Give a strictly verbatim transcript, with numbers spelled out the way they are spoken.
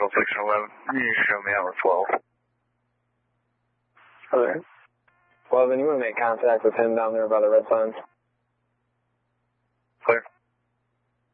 Central Section eleven. You show me out with twelve. Okay. Well, then you want to make contact with him down there by the red signs? Clear.